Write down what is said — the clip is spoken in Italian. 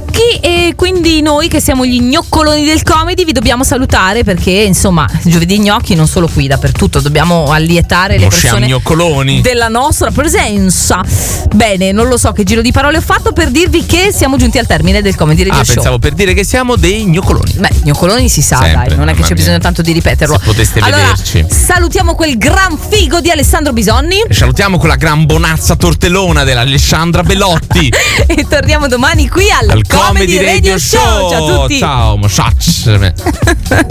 e quindi noi che siamo gli gnoccoloni del comedy vi dobbiamo salutare perché insomma giovedì gnocchi non solo qui, dappertutto dobbiamo allietare le persone gnoccoloni della nostra presenza. Bene, non lo so che giro di parole ho fatto per dirvi che siamo giunti al termine del Comedy Radio Show. Pensavo per dire che siamo dei gnoccoloni. Beh, gnoccoloni si sa, sempre, dai, non è che c'è bisogno tanto di ripeterlo. Se poteste vederci. Salutiamo quel gran figo di Alessandro Bisonni e salutiamo quella gran bonazza tortellona dell'Alessandra Bellotti e torniamo domani qui al Comedy Radio Show. Ciao a tutti. Ciao,